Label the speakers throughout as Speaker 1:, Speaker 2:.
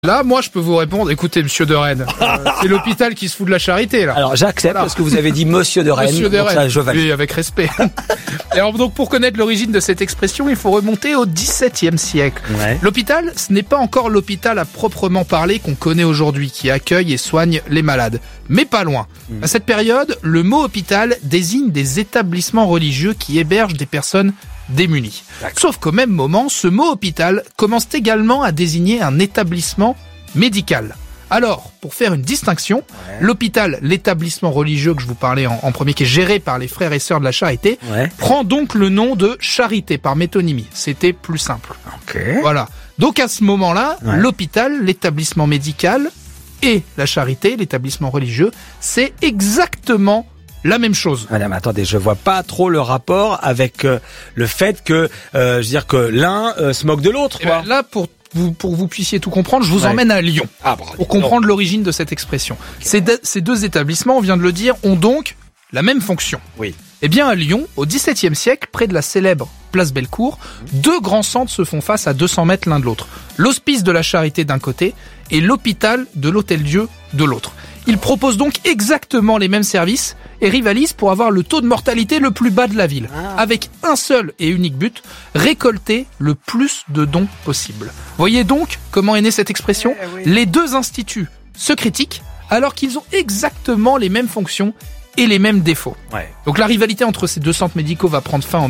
Speaker 1: Là, moi, je peux vous répondre. Écoutez, monsieur de Rennes, c'est l'hôpital qui se fout de la charité, là.
Speaker 2: Alors, j'accepte parce que vous avez dit monsieur de Rennes.
Speaker 1: Monsieur de Rennes.
Speaker 2: Ça, je valide.
Speaker 1: Oui, avec respect. Et alors, donc, pour connaître l'origine de cette expression, il faut remonter au XVIIe siècle.
Speaker 2: Ouais.
Speaker 1: L'hôpital, ce n'est pas encore l'hôpital à proprement parler qu'on connaît aujourd'hui, qui accueille et soigne les malades. Mais pas loin. À cette période, le mot hôpital désigne des établissements religieux qui hébergent des personnes démunis. Sauf qu'au même moment, ce mot hôpital commence également à désigner un établissement médical. Alors, pour faire une distinction, l'hôpital, l'établissement religieux que je vous parlais en premier, qui est géré par les frères et sœurs de la charité, prend donc le nom de charité par métonymie. C'était plus simple. Voilà. Donc à ce moment-là, l'hôpital, l'établissement médical et la charité, l'établissement religieux, c'est exactement la même chose.
Speaker 2: Madame, attendez, je vois pas trop le rapport avec le fait que, je veux dire que l'un se moque de l'autre, quoi.
Speaker 1: Ben là, pour que vous puissiez tout comprendre, je vous emmène à Lyon pour comprendre l'origine de cette expression. Ces deux établissements, on vient de le dire, ont donc la même fonction.
Speaker 2: Oui.
Speaker 1: Eh bien, à Lyon, au XVIIe siècle, près de la célèbre place Bellecour, deux grands centres se font face à 200 mètres l'un de l'autre. L'hospice de la Charité d'un côté et l'hôpital de l'Hôtel-Dieu de l'autre. Ils proposent donc exactement les mêmes services et rivalisent pour avoir le taux de mortalité le plus bas de la ville, avec un seul et unique but, récolter le plus de dons possible. Voyez donc comment est née cette expression. Les deux instituts se critiquent alors qu'ils ont exactement les mêmes fonctions et les mêmes défauts. Donc la rivalité entre ces deux centres médicaux va prendre fin en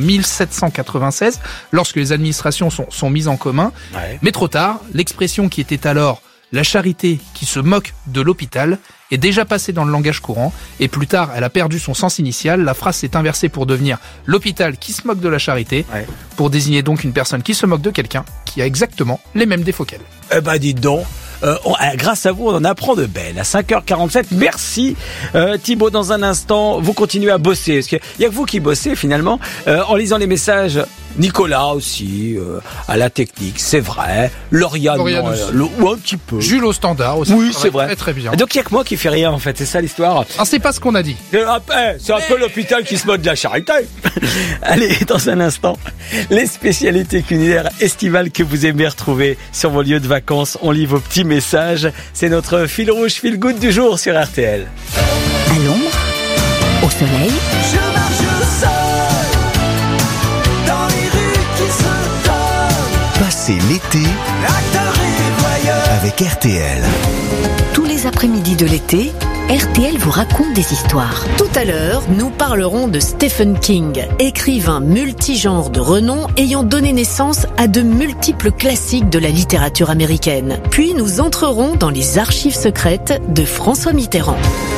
Speaker 1: 1796, lorsque les administrations sont mises en commun. Mais trop tard, l'expression qui était alors la charité qui se moque de l'hôpital est déjà passée dans le langage courant, et plus tard, elle a perdu son sens initial. La phrase s'est inversée pour devenir l'hôpital qui se moque de la charité, pour désigner donc une personne qui se moque de quelqu'un qui a exactement les mêmes défauts qu'elle.
Speaker 2: Eh ben, dites donc. Grâce à vous, on en apprend de belles. À 5h47, merci Thibaut. Dans un instant, vous continuez à bosser. Parce qu'il y a que vous qui bossez finalement. En lisant les messages, Nicolas aussi, à la technique, c'est vrai. Lauriane un petit peu.
Speaker 1: Jules au standard aussi.
Speaker 2: Oui, c'est vrai.
Speaker 1: Très, très bien.
Speaker 2: Donc il y a que moi qui fais rien en fait, c'est ça l'histoire.
Speaker 1: Ah, c'est pas ce qu'on a dit.
Speaker 2: C'est un peu l'hôpital qui se moque de la charité. Allez, dans un instant, les spécialités culinaires estivales que vous aimez retrouver sur vos lieux de vacances. On lit vos petits messages. C'est notre fil rouge, fil good du jour sur RTL.
Speaker 3: À l'ombre, au soleil.
Speaker 4: Je marche seul dans les rues qui se donnent.
Speaker 5: Passez l'été
Speaker 4: Acteur et voyeur.
Speaker 5: avec RTL.
Speaker 3: Tous les après-midi de l'été, RTL vous raconte des histoires. Tout à l'heure, nous parlerons de Stephen King, écrivain multigenre de renom ayant donné naissance à de multiples classiques de la littérature américaine. Puis nous entrerons dans les archives secrètes de François Mitterrand.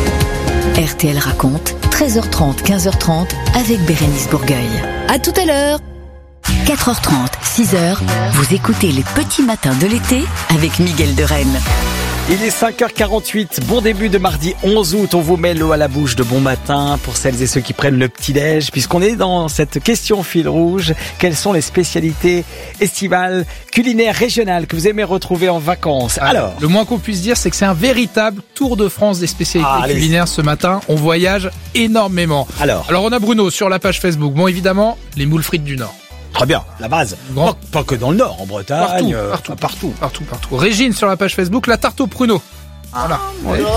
Speaker 3: RTL raconte, 13h30, 15h30 avec Bérénice Bourgueil. À tout à l'heure. 4h30, 6h, vous écoutez les petits matins de l'été avec Miguel de Rennes.
Speaker 2: Il est 5h48, bon début de mardi 11 août, on vous met l'eau à la bouche de bon matin pour celles et ceux qui prennent le petit-déj, puisqu'on est dans cette question fil rouge. Quelles sont les spécialités estivales, culinaires, régionales que vous aimez retrouver en vacances? Alors,
Speaker 1: le moins qu'on puisse dire, c'est que c'est un véritable tour de France des spécialités culinaires ce matin. On voyage énormément. Alors on a Bruno sur la page Facebook. Bon, évidemment, les moules frites du Nord.
Speaker 2: très bien, la base. Pas que dans le Nord, en Bretagne.
Speaker 1: Partout. Régine sur la page Facebook, la tarte au pruneau. Voilà.